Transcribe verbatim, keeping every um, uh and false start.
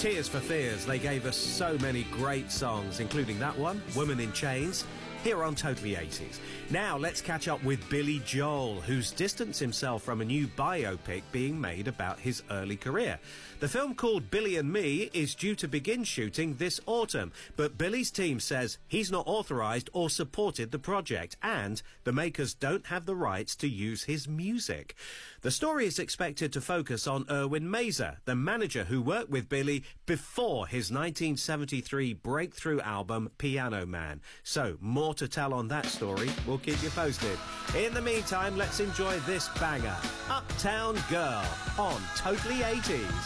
Tears for Fears. They gave us so many great songs, including that one, Woman in Chains, here on Totally eighties. Now let's catch up with Billy Joel, who's distanced himself from a new biopic being made about his early career. The film, called Billy and Me, is due to begin shooting this autumn, but Billy's team says he's not authorised or supported the project, and the makers don't have the rights to use his music. The story is expected to focus on Erwin Mazer, the manager who worked with Billy before his nineteen seventy-three breakthrough album Piano Man. So, more to tell on that story. We'll keep you posted. In the meantime, let's enjoy this banger, Uptown Girl, on Totally eighties.